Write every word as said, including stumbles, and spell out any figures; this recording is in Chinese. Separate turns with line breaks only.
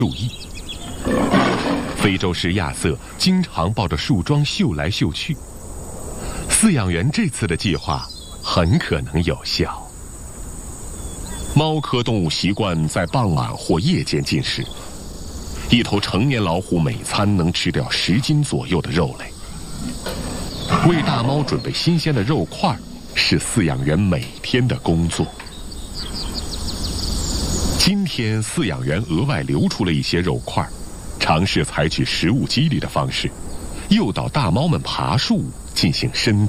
注意。非洲狮亚瑟经常抱着树桩嗅来嗅去，饲养员这次的计划很可能有效。猫科动物习惯在傍晚或夜间进食，一头成年老虎每餐能吃掉十斤左右的肉类。为大猫准备新鲜的肉块是饲养员每天的工作。今天饲养员额外留出了一些肉块，尝试采取食物激励的方式，诱导大猫们爬树进行深